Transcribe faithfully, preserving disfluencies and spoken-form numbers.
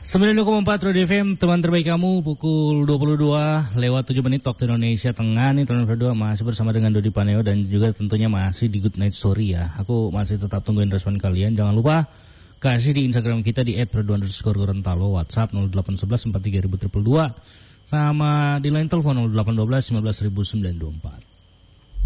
sembilan puluh dua koma empat Radio F M, teman terbaik kamu, pukul dua puluh dua lewat tujuh menit waktu Indonesia Tengah nih, teman berdua masih bersama dengan Dodi Paneo dan juga tentunya masih di Good Night Story ya. Aku masih tetap tungguin respon kalian, jangan lupa kasih di Instagram kita di et perduan underscore gorontalo, WhatsApp nol delapan satu satu empat tiga dua dua dua, sama di line telepon nol delapan satu dua sembilan belas sembilan dua empat.